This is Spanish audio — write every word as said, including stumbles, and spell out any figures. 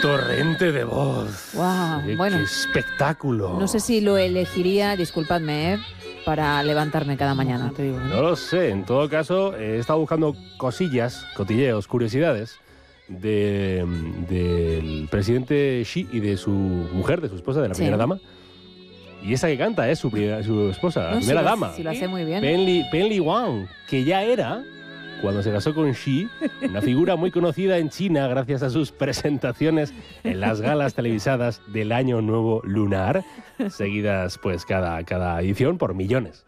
torrente de voz. Wow, Qué, bueno. qué espectáculo. No sé si lo elegiría, disculpadme, ¿eh? para levantarme cada mañana, te digo. No lo sé. En todo caso, he estado buscando cosillas, cotilleos, curiosidades de, del presidente Xi y de su mujer, de su esposa, de la Sí. primera dama. Y esa que canta es su, pri- su esposa, la No, primera si lo- dama. si lo hace muy bien. Pen Li, Pen Li Wang, que ya era, cuando se casó con Xi, una figura muy conocida en China gracias a sus presentaciones en las galas televisadas del Año Nuevo Lunar, seguidas pues cada, cada edición por millones.